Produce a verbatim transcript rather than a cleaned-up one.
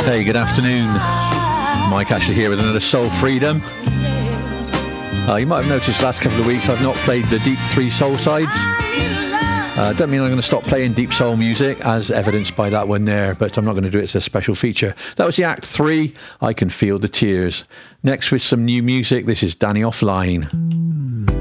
Hey, good afternoon. Mike Ashley here with another Soul Freedom. Uh, you might have noticed last couple of weeks I've not played the Deep Three Soul sides. Uh, don't mean I'm going to stop playing Deep Soul music, as evidenced by that one there, but I'm not going to do it as a special feature. That was the Act Three, I Can Feel the Tears. Next with some new music, this is Danny Offline.